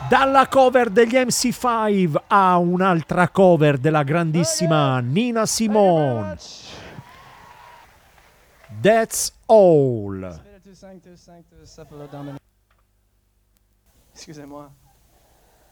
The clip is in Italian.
Dalla cover degli MC5 a un'altra cover della grandissima Nina Simone. That's All. Excusez-moi.